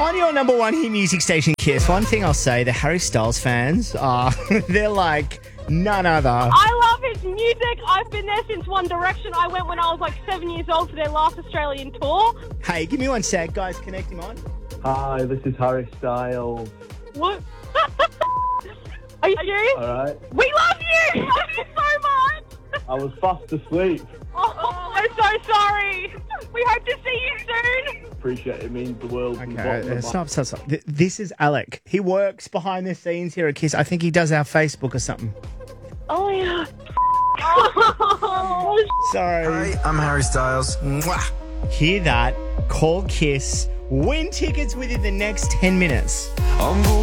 On your number one hit music station, Kiss, one thing I'll say, the Harry Styles fans are, they're like none other. I love his music. I've been there since One Direction. I went when I was like 7 years old for their last Australian tour. Hey, give me one sec, guys. Connect him on. Hi, this is Harry Styles. What? Are you serious? All right. We love you! We love you so much! I was fast asleep. Oh, I'm so sorry. We hope to see you soon. Appreciate it. Means the world. from the bottom of my- Stop. This is Alec. He works behind the scenes here at Kiss. I think he does our Facebook or something. Oh, yeah. Oh, Sorry. Hi, I'm Harry Styles. Mwah. Hear that? Call Kiss. Win tickets within the next 10 minutes. I'm going